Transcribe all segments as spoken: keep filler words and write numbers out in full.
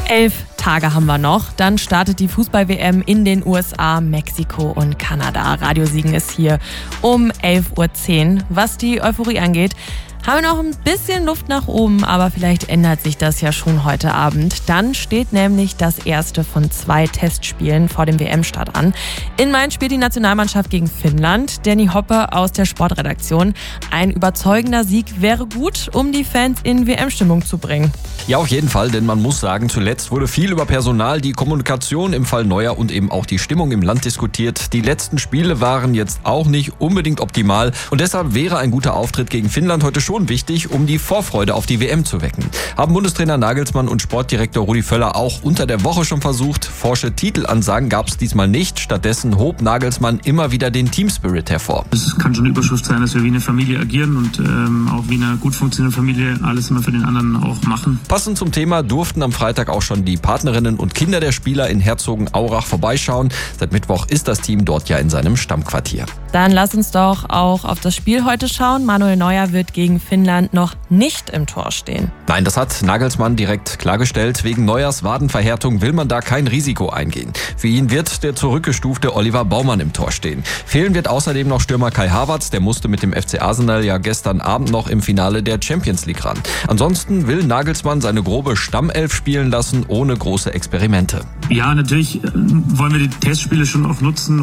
Elf Tage haben wir noch. Dann startet die Fußball-W M in den U S A, Mexiko und Kanada. Radio Siegen ist hier um elf Uhr zehn. Was die Euphorie angeht, haben wir noch ein bisschen Luft nach oben, aber vielleicht ändert sich das ja schon heute Abend. Dann steht nämlich das erste von zwei Testspielen vor dem W M-Start an. In Mainz spielt die Nationalmannschaft gegen Finnland. Danny Hoppe aus der Sportredaktion. Ein überzeugender Sieg wäre gut, um die Fans in W M-Stimmung zu bringen. Ja, auf jeden Fall, denn man muss sagen, zuletzt wurde viel über Personal, die Kommunikation im Fall Neuer und eben auch die Stimmung im Land diskutiert. Die letzten Spiele waren jetzt auch nicht unbedingt optimal und deshalb wäre ein guter Auftritt gegen Finnland heute schon wichtig, um die Vorfreude auf die W M zu wecken. Haben Bundestrainer Nagelsmann und Sportdirektor Rudi Völler auch unter der Woche schon versucht. Forsche Titelansagen gab es diesmal nicht. Stattdessen hob Nagelsmann immer wieder den Teamspirit hervor. Es kann schon eine Überschrift sein, dass wir wie eine Familie agieren und ähm, auch wie eine gut funktionierende Familie alles immer für den anderen auch machen. Passend zum Thema durften am Freitag auch schon die Partnerinnen und Kinder der Spieler in Herzogenaurach vorbeischauen. Seit Mittwoch ist das Team dort ja in seinem Stammquartier. Dann lass uns doch auch auf das Spiel heute schauen. Manuel Neuer wird gegen Finnland noch nicht im Tor stehen. Nein, das hat Nagelsmann direkt klargestellt. Wegen Neuers Wadenverhärtung will man da kein Risiko eingehen. Für ihn wird der zurückgestufte Oliver Baumann im Tor stehen. Fehlen wird außerdem noch Stürmer Kai Havertz. Der musste mit dem F C Arsenal ja gestern Abend noch im Finale der Champions League ran. Ansonsten will Nagelsmann seine grobe Stammelf spielen lassen, ohne große Experimente. Ja, natürlich wollen wir die Testspiele schon auch nutzen,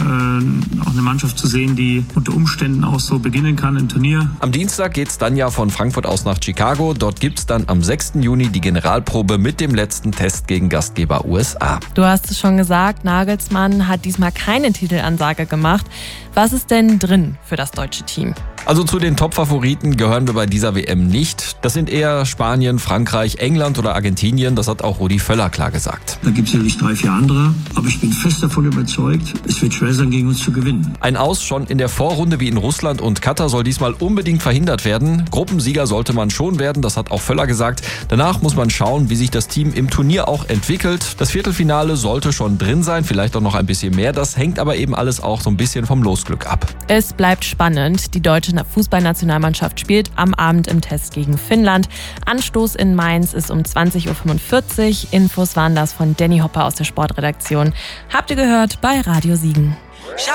um äh, auch eine Mannschaft zu sehen, die unter Umständen auch so beginnen kann im Turnier. Am Dienstag geht's dann ja von Frankfurt aus nach Chicago. Dort gibt's dann am sechsten Juni die Generalprobe mit dem letzten Test gegen Gastgeber U S A. Du hast es schon gesagt, Nagelsmann hat diesmal keine Titelansage gemacht. Was ist denn drin für das deutsche Team? Also zu den Top-Favoriten gehören wir bei dieser W M nicht. Das sind eher Spanien, Frankreich, England oder Argentinien. Das hat auch Rudi Völler klar gesagt. Da gibt es sicherlich drei, vier andere. Aber ich bin fest davon überzeugt, es wird schwer sein, gegen uns zu gewinnen. Ein Aus schon in der Vorrunde wie in Russland und Katar soll diesmal unbedingt verhindert werden. Gruppensieger sollte man schon werden, das hat auch Völler gesagt. Danach muss man schauen, wie sich das Team im Turnier auch entwickelt. Das Viertelfinale sollte schon drin sein, vielleicht auch noch ein bisschen mehr. Das hängt aber eben alles auch so ein bisschen vom Losglück ab. Es bleibt spannend. Die deutsche Fußballnationalmannschaft spielt am Abend im Test gegen Finnland. Anstoß in Mainz ist um zwanzig Uhr fünfundvierzig. Infos waren das von Danny Hoppe aus der Sportredaktion. Habt ihr gehört bei Radio Siegen.